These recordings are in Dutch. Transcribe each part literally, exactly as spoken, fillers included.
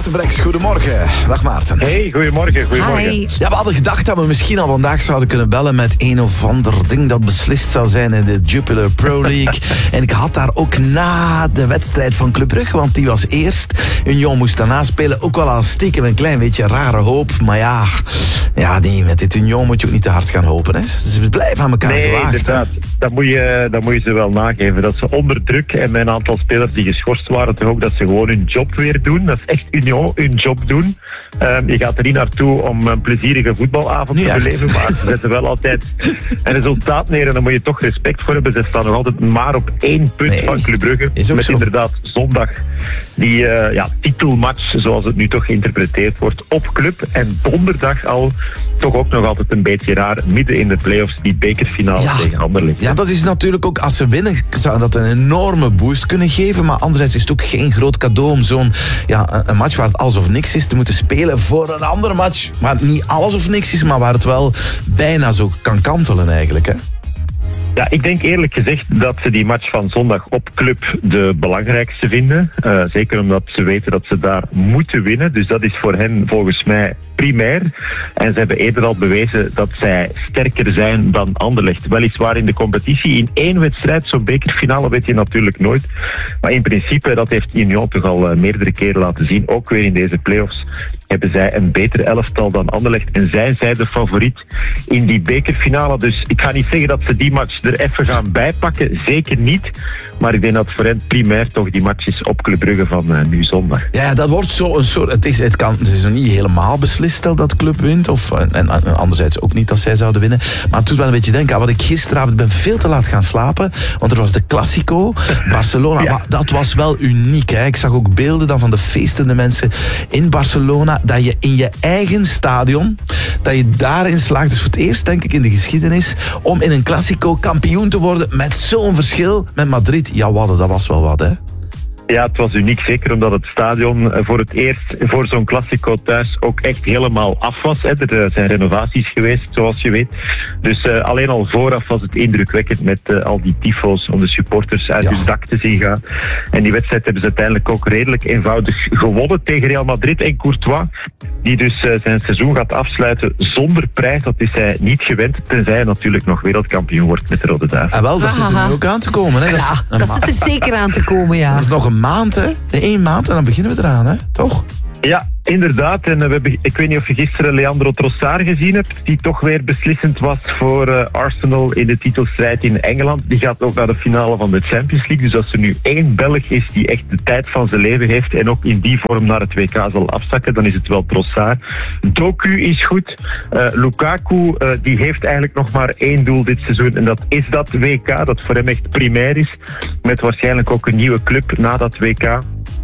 Maarten Breks, goedemorgen. Dag Maarten. Hey, goedemorgen. Goedemorgen. Hi. Ja, we hadden gedacht dat we misschien al vandaag zouden kunnen bellen met een of ander ding dat beslist zou zijn in de Jupiler Pro League. En ik had daar ook na de wedstrijd van Club Brugge, want die was eerst. Union moest daarna spelen, ook wel al stiekem een klein beetje rare hoop. Maar ja, ja nee, met dit Union moet je ook niet te hard gaan hopen. Hè. Ze blijven aan elkaar Nee, gewaagd. inderdaad. Dat moet, je, dat moet je ze wel nageven. Dat ze onder druk en met een aantal spelers die geschorst waren, toch ook dat ze gewoon hun job weer doen. Dat is echt Union, hun job doen. Um, je gaat er niet naartoe om een plezierige voetbalavond Niet te echt. beleven, maar ze zetten wel altijd een resultaat neer en daar moet je toch respect voor hebben. Ze staan nog altijd maar op één punt Nee, van Club Brugge. is ook Met zo. inderdaad zondag die uh, ja, titelmatch, zoals het nu toch geïnterpreteerd wordt, op Club. En donderdag al toch ook nog altijd een beetje raar, midden in de play-offs, die bekerfinale Ja. tegen Anderlecht. Ja, dat is natuurlijk ook, als ze winnen, zou dat een enorme boost kunnen geven. Maar anderzijds is het ook geen groot cadeau om zo'n ja, een match waar het alles of niks is te moeten spelen voor een andere match. Waar het niet alles of niks is, maar waar het wel bijna zo kan kantelen eigenlijk, hè? Ja, ik denk eerlijk gezegd dat ze die match van zondag op Club de belangrijkste vinden. Uh, zeker omdat ze weten dat ze daar moeten winnen. Dus dat is voor hen volgens mij primair. En ze hebben eerder al bewezen dat zij sterker zijn dan Anderlecht. Weliswaar in de competitie. In één wedstrijd, zo'n bekerfinale, weet je natuurlijk nooit. Maar in principe, dat heeft Union toch al uh, meerdere keren laten zien. Ook weer in deze play-offs hebben zij een beter elftal dan Anderlecht. En zijn zij de favoriet in die bekerfinale. Dus ik ga niet zeggen dat ze die match er even gaan bijpakken. Zeker niet. Maar ik denk dat voor hen primair toch die match is op Club Brugge van uh, nu zondag. Ja, dat wordt zo een soort. Het is, het kan, het is nog niet helemaal beslist, stel dat Club wint. Of, en, en anderzijds ook niet als zij zouden winnen. Maar het doet wel een beetje denken aan wat ik gisteravond ben veel te laat gaan slapen. Want er was de Classico, Barcelona. Ja. Maar dat was wel uniek. Hè. Ik zag ook beelden dan van de feestende mensen in Barcelona. Dat je in je eigen stadion, dat je daarin slaagt. Dus voor het eerst, denk ik, in de geschiedenis, om in een Classico kampioen te worden met zo'n verschil met Madrid. Ja, wat, dat was wel wat, hè. Ja, het was uniek, zeker omdat het stadion voor het eerst voor zo'n Classico thuis ook echt helemaal af was. Hè. Er zijn renovaties geweest, zoals je weet. Dus uh, alleen al vooraf was het indrukwekkend met uh, al die tifo's om de supporters uit Ja. hun dak te zien gaan. En die wedstrijd hebben ze uiteindelijk ook redelijk eenvoudig gewonnen tegen Real Madrid en Courtois, die dus uh, zijn seizoen gaat afsluiten zonder prijs. Dat is hij niet gewend, tenzij hij natuurlijk nog wereldkampioen wordt met de Rode Duiven. En wel, dat zit er nu ook aan te komen. Hè. Dat is Ja, een dat ma- zit er zeker aan te komen, ja. Dat is nog een maand, hè? Eén maand en dan beginnen we eraan, hè? Toch? Ja, inderdaad. En uh, we hebben, ik weet niet of je gisteren Leandro Trossard gezien hebt, die toch weer beslissend was voor uh, Arsenal in de titelstrijd in Engeland. Die gaat ook naar de finale van de Champions League. Dus als er nu één Belg is die echt de tijd van zijn leven heeft en ook in die vorm naar het W K zal afzakken, dan is het wel Trossard. Doku is goed. Uh, Lukaku, uh, die heeft eigenlijk nog maar één doel dit seizoen en dat is dat W K, dat voor hem echt primair is. Met waarschijnlijk ook een nieuwe club na dat W K.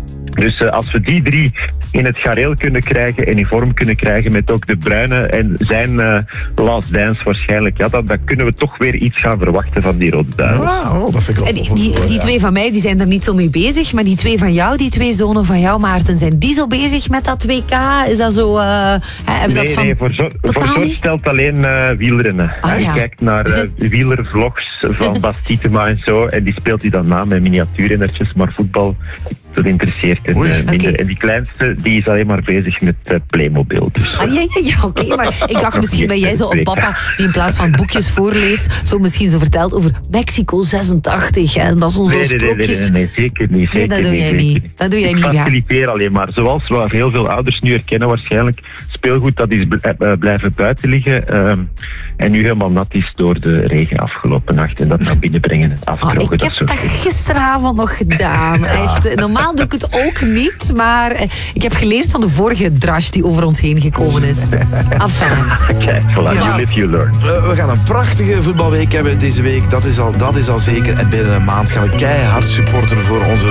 Dus uh, als we die drie in het gareel kunnen krijgen en in vorm kunnen krijgen met ook De Bruyne en zijn uh, last dance waarschijnlijk, ja, dan, dan kunnen we toch weer iets gaan verwachten van die Rode Duiven. Wauw, dat vind ik En wel die, tof om te die, horen, die ja. twee van mij die zijn er niet zo mee bezig, maar die twee van jou, die twee zonen van jou, Maarten, zijn die zo bezig met dat W K? Is dat zo... Uh, hebben ze Nee, dat van... nee, voor, zo, voor Totaal George niet? stelt alleen uh, wielrennen. Ah, Hij ja. kijkt naar uh, wielervlogs van Bas Tietema en zo, en die speelt hij dan na met miniatuurrennertjes, maar voetbal, dat interesseert hem Oei. uh, minder. Oké. En die kleinste, die is alleen maar bezig met uh, Playmobil. Dus, Ah, ja, ja, ja oké, maar ik dacht misschien ben jij zo een papa die in plaats van boekjes voorleest, zo misschien zo vertelt over Mexico zesentachtig en dat is onze Nee, nee, nee, nee, sprookjes. nee, nee, zeker niet. Nee, Zeker dat doe niet, jij zeker niet. Dat doe jij ik niet, ja. faciliteer alleen maar. Zoals we heel veel ouders nu herkennen waarschijnlijk. Speelgoed dat is bl- uh, blijven buiten liggen. Um, en nu helemaal nat is door de regen afgelopen nacht. En dat naar binnen brengen en Ah, afdrogen. ik dat heb soort dat dingen. gisteravond nog gedaan. Echt. Normaal doe ik het ook niet, maar eh, ik heb geleerd van de vorige drash die over ons heen gekomen is. Enfin. Kijk, voilà, Ja. you live, you learn. We we gaan een prachtige voetbalweek hebben deze week. Dat is al, dat is al zeker. En binnen een maand gaan we keihard supporteren voor onze